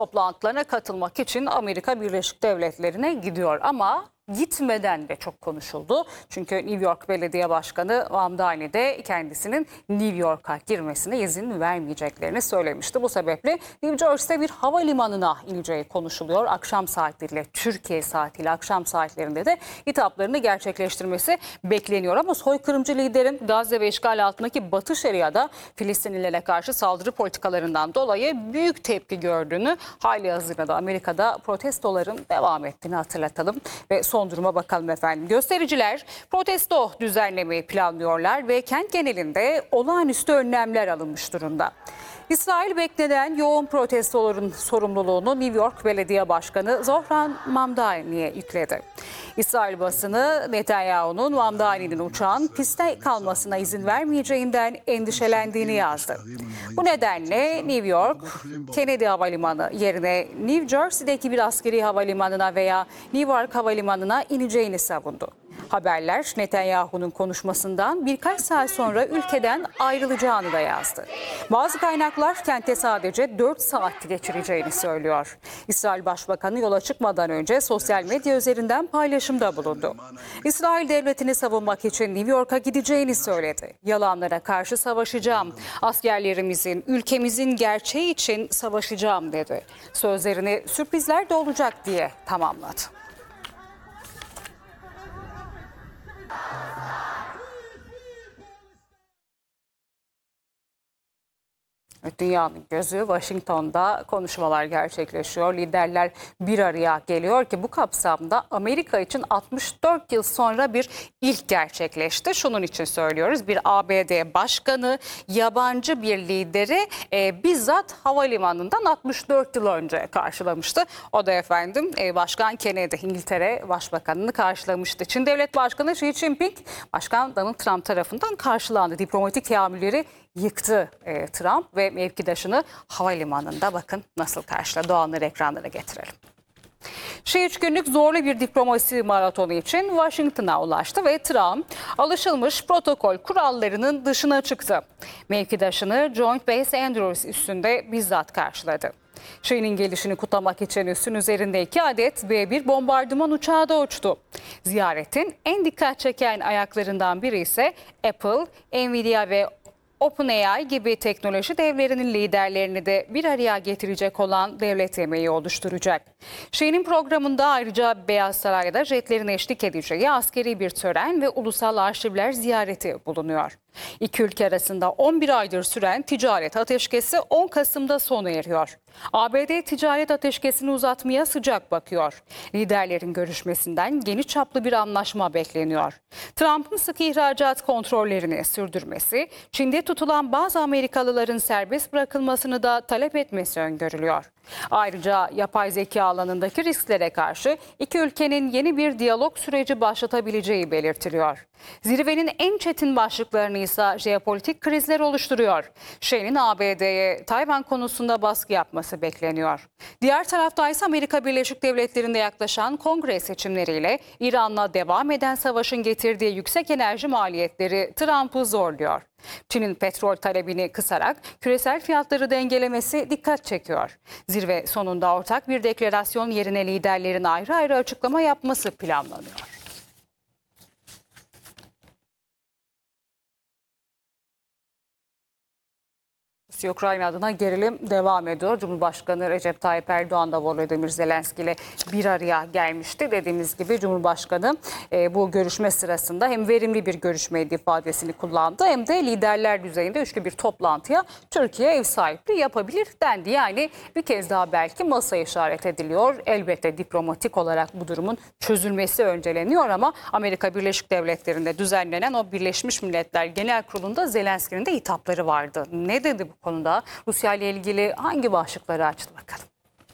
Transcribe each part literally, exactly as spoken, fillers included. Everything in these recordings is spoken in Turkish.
toplantılarına katılmak için Amerika Birleşik Devletleri'ne gidiyor ama gitmeden de çok konuşuldu. Çünkü New York Belediye Başkanı Mamdani de kendisinin New York'a girmesine izin vermeyeceklerini söylemişti. Bu sebeple New Jersey'de bir havalimanına ineceği konuşuluyor. Akşam saatleriyle, Türkiye saatiyle akşam saatlerinde de hitaplarını gerçekleştirmesi bekleniyor. Ama soykırımcı liderin Gazze ve işgal altındaki Batı Şeria'da Filistinlilere karşı saldırı politikalarından dolayı büyük tepki gördüğünü, hali hazırda da Amerika'da protestoların devam ettiğini hatırlatalım ve son duruma bakalım efendim. Göstericiler protesto düzenlemeyi planlıyorlar ve kent genelinde olağanüstü önlemler alınmış durumda. İsrail beklenen yoğun protestoların sorumluluğunu New York Belediye Başkanı Zohran Mamdani'ye yükledi. İsrail basını Netanyahu'nun Mamdani'nin uçağın pistte kalmasına izin vermeyeceğinden endişelendiğini yazdı. Bu nedenle New York, Kennedy Havalimanı yerine New Jersey'deki bir askeri havalimanına veya New York Havalimanı'na ineceğini savundu. Haberler Netanyahu'nun konuşmasından birkaç saat sonra ülkeden ayrılacağını da yazdı. Bazı kaynaklar kentte sadece dört saat geçireceğini söylüyor. İsrail Başbakanı yola çıkmadan önce sosyal medya üzerinden paylaşımda bulundu. İsrail devletini savunmak için New York'a gideceğini söyledi. Yalanlara karşı savaşacağım, askerlerimizin, ülkemizin gerçeği için savaşacağım dedi. Sözlerini sürprizler de olacak diye tamamladı. Dünyanın gözü Washington'da konuşmalar gerçekleşiyor. Liderler bir araya geliyor ki bu kapsamda Amerika için altmış dört yıl sonra bir ilk gerçekleşti. Şunun için söylüyoruz. Bir A B D başkanı yabancı bir lideri e, bizzat havalimanından altmış dört yıl önce karşılamıştı. O da efendim e, Başkan Kennedy, İngiltere Başbakanını karşılamıştı. Çin Devlet Başkanı Xi Jinping, Başkan Donald Trump tarafından karşılandı. Diplomatik teamülleri yıktı e, Trump ve mevkidaşını havalimanında bakın nasıl karşıladı. O anları ekranlara getirelim. Şii üç günlük zorlu bir diplomasi maratonu için Washington'a ulaştı ve Trump alışılmış protokol kurallarının dışına çıktı. Mevkidaşını Joint Base Andrews üssünde bizzat karşıladı. Şii'nin gelişini kutlamak için üssün üzerinde iki adet B bir bombardıman uçağı da uçtu. Ziyaretin en dikkat çeken ayaklarından biri ise Apple, Nvidia ve OpenAI gibi teknoloji devlerinin liderlerini de bir araya getirecek olan devlet yemeği oluşturacak. Şii'nin programında ayrıca Beyaz Saray'da jetlerin eşlik edeceği askeri bir tören ve ulusal arşivler ziyareti bulunuyor. İki ülke arasında on bir aydır süren ticaret ateşkesi on Kasım'da sona eriyor. A B D ticaret ateşkesini uzatmaya sıcak bakıyor. Liderlerin görüşmesinden geniş çaplı bir anlaşma bekleniyor. Trump'ın sıkı ihracat kontrollerini sürdürmesi, Çin'de tutulan bazı Amerikalıların serbest bırakılmasını da talep etmesi öngörülüyor. Ayrıca yapay zeka alanındaki risklere karşı iki ülkenin yeni bir diyalog süreci başlatabileceği belirtiliyor. Zirvenin en çetin başlıklarını ise jeopolitik krizler oluşturuyor. Şii'nin A B D'ye Tayvan konusunda baskı yapması bekleniyor. Diğer tarafta ise Amerika Birleşik Devletleri'nde yaklaşan kongre seçimleriyle İran'la devam eden savaşın getirdiği yüksek enerji maliyetleri Trump'ı zorluyor. Çin'in petrol talebini kısarak küresel fiyatları dengelemesi dikkat çekiyor. Zirve sonunda ortak bir deklarasyon yerine liderlerin ayrı ayrı açıklama yapması planlanıyor. Ukrayna adına gerilim devam ediyor. Cumhurbaşkanı Recep Tayyip Erdoğan da Volodymyr Zelenski ile bir araya gelmişti. Dediğimiz gibi Cumhurbaşkanı e, bu görüşme sırasında hem verimli bir görüşmeydi ifadesini kullandı hem de liderler düzeyinde üçlü bir toplantıya Türkiye ev sahipliği yapabilir dendi. Yani bir kez daha belki masaya işaret ediliyor. Elbette diplomatik olarak bu durumun çözülmesi önceleniyor ama Amerika Birleşik Devletleri'nde düzenlenen o Birleşmiş Milletler Genel Kurulu'nda Zelenski'nin de hitapları vardı. Ne dedi bu konuda? Rusya ile ilgili hangi başlıkları açtı bakalım.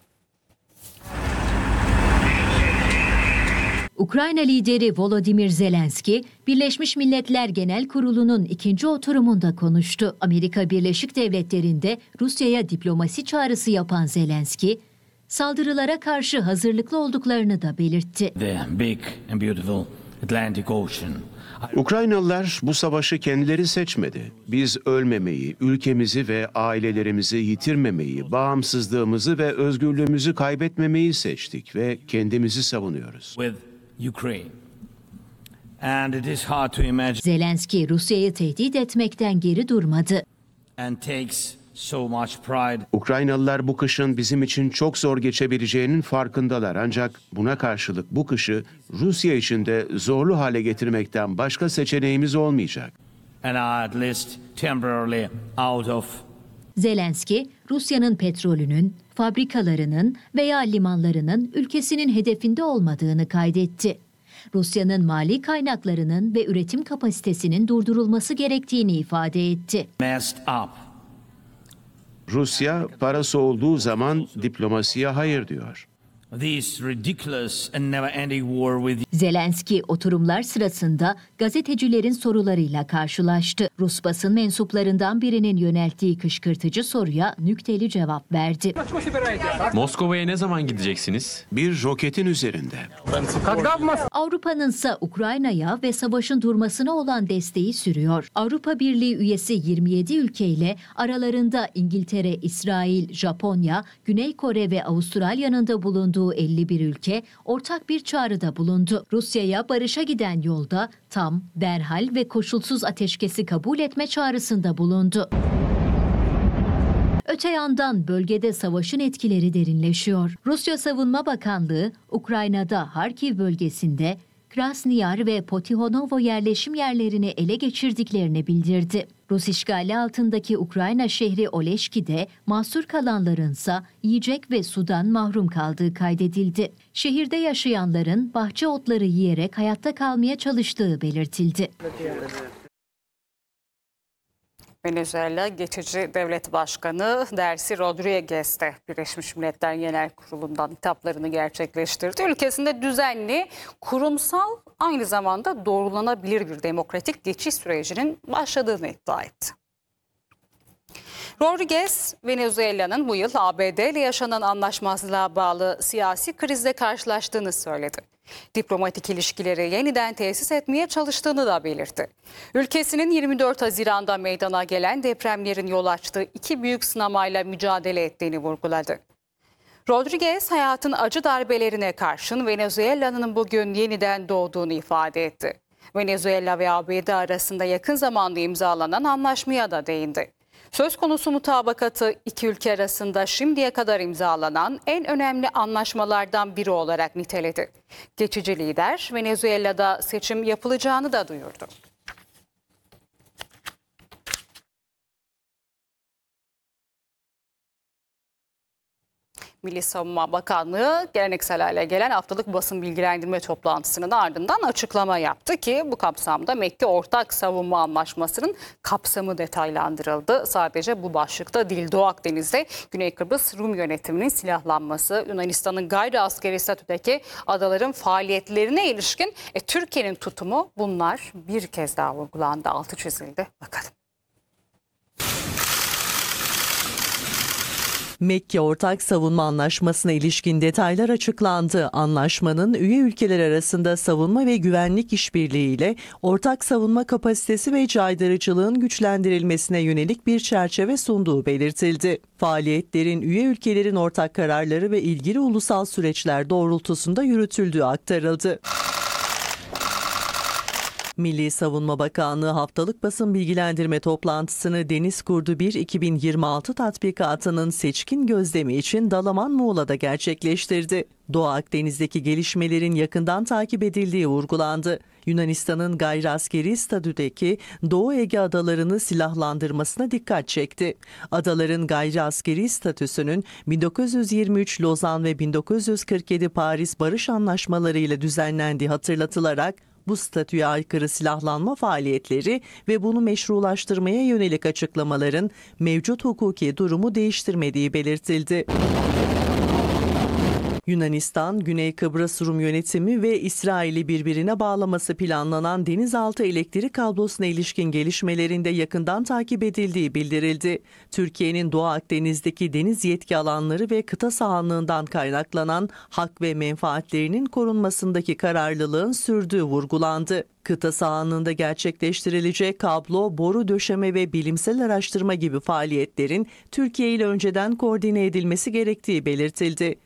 Ukrayna lideri Volodymyr Zelenski, Birleşmiş Milletler Genel Kurulu'nun ikinci oturumunda konuştu. Amerika Birleşik Devletleri'nde Rusya'ya diplomasi çağrısı yapan Zelenski, saldırılara karşı hazırlıklı olduklarını da belirtti. The big and beautiful Atlantic Ocean. Ukraynalılar bu savaşı kendileri seçmedi. Biz ölmemeyi, ülkemizi ve ailelerimizi yitirmemeyi, bağımsızlığımızı ve özgürlüğümüzü kaybetmemeyi seçtik ve kendimizi savunuyoruz. With Ukraine. And it is hard to imagine Zelenski Rusya'yı tehdit etmekten geri durmadı. and takes so much pride. Ukraynalılar bu kışın bizim için çok zor geçebileceğinin farkındalar. Ancak buna karşılık bu kışı Rusya için de zorlu hale getirmekten başka seçeneğimiz olmayacak. And are at least temporarily out of. Zelenski, Rusya'nın petrolünün, fabrikalarının veya limanlarının ülkesinin hedefinde olmadığını kaydetti. Rusya'nın mali kaynaklarının ve üretim kapasitesinin durdurulması gerektiğini ifade etti. Messed up. Rusya parası olduğu zaman diplomasiye hayır diyor. This ridiculous and never-ending war with Zelenski oturumlar sırasında gazetecilerin sorularıyla karşılaştı. Rus basın mensuplarından birinin yönelttiği kışkırtıcı soruya nükteli cevap verdi. Moskova'ya ne zaman gideceksiniz? Bir roketin üzerinde. Avrupa'nın ise Ukrayna'ya ve savaşın durmasına olan desteği sürüyor. Avrupa Birliği üyesi yirmi yedi ülkeyle aralarında İngiltere, İsrail, Japonya, Güney Kore ve Avustralya'nın da bulunduğu elli bir ülke ortak bir çağrıda bulundu. Rusya'ya barışa giden yolda tam, derhal ve koşulsuz ateşkesi kabul etme çağrısında bulundu. Öte yandan bölgede savaşın etkileri derinleşiyor. Rusya Savunma Bakanlığı, Ukrayna'da Harkiv bölgesinde Krasniyar ve Potihonovo yerleşim yerlerini ele geçirdiklerini bildirdi. Rus işgali altındaki Ukrayna şehri Oleşki'de mahsur kalanlarınsa yiyecek ve sudan mahrum kaldığı kaydedildi. Şehirde yaşayanların bahçe otları yiyerek hayatta kalmaya çalıştığı belirtildi. Venezuela geçici devlet başkanı Delcy Rodriguez de Birleşmiş Milletler Genel Kurulu'ndan hitaplarını gerçekleştirdi. Ülkesinde düzenli, kurumsal, aynı zamanda doğrulanabilir bir demokratik geçiş sürecinin başladığını iddia etti. Rodriguez, Venezuela'nın bu yıl A B D ile yaşanan anlaşmazlığa bağlı siyasi krizle karşılaştığını söyledi. Diplomatik ilişkileri yeniden tesis etmeye çalıştığını da belirtti. Ülkesinin yirmi dört Haziran'da meydana gelen depremlerin yol açtığı iki büyük sınamayla mücadele ettiğini vurguladı. Rodriguez, hayatın acı darbelerine karşın Venezuela'nın bugün yeniden doğduğunu ifade etti. Venezuela ve A B D arasında yakın zamanda imzalanan anlaşmaya da değindi. Söz konusu mutabakatı iki ülke arasında şimdiye kadar imzalanan en önemli anlaşmalardan biri olarak niteledi. Geçici lider Venezuela'da seçim yapılacağını da duyurdu. Milli Savunma Bakanlığı geleneksel hale gelen haftalık basın bilgilendirme toplantısının ardından açıklama yaptı ki bu kapsamda Mekke Ortak Savunma Anlaşması'nın kapsamı detaylandırıldı. Sadece bu başlıkta değil, Doğu Akdeniz'de Güney Kıbrıs Rum yönetiminin silahlanması, Yunanistan'ın gayri askeri statüdeki adaların faaliyetlerine ilişkin e, Türkiye'nin tutumu, bunlar bir kez daha vurgulandı, altı çizildi. Bakalım. Mekke Ortak Savunma Anlaşması'na ilişkin detaylar açıklandı. Anlaşmanın üye ülkeler arasında savunma ve güvenlik işbirliğiyle ortak savunma kapasitesi ve caydırıcılığın güçlendirilmesine yönelik bir çerçeve sunduğu belirtildi. Faaliyetlerin üye ülkelerin ortak kararları ve ilgili ulusal süreçler doğrultusunda yürütüldüğü aktarıldı. Milli Savunma Bakanlığı haftalık basın bilgilendirme toplantısını Deniz Kurdu bir iki bin yirmi altı tatbikatının seçkin gözlemi için Dalaman Muğla'da gerçekleştirdi. Doğu Akdeniz'deki gelişmelerin yakından takip edildiği vurgulandı. Yunanistan'ın gayri askeri statüdeki Doğu Ege adalarını silahlandırmasına dikkat çekti. Adaların gayri askeri statüsünün bin dokuz yüz yirmi üç Lozan ve bin dokuz yüz kırk yedi Paris Barış Anlaşmaları ile düzenlendiği hatırlatılarak bu statüye aykırı silahlanma faaliyetleri ve bunu meşrulaştırmaya yönelik açıklamaların mevcut hukuki durumu değiştirmediği belirtildi. Yunanistan, Güney Kıbrıs Rum Yönetimi ve İsrail'i birbirine bağlaması planlanan denizaltı elektrik kablosuna ilişkin gelişmelerinde yakından takip edildiği bildirildi. Türkiye'nin Doğu Akdeniz'deki deniz yetki alanları ve kıta sahanlığından kaynaklanan hak ve menfaatlerinin korunmasındaki kararlılığın sürdüğü vurgulandı. Kıta sahanlığında gerçekleştirilecek kablo, boru döşeme ve bilimsel araştırma gibi faaliyetlerin Türkiye ile önceden koordine edilmesi gerektiği belirtildi.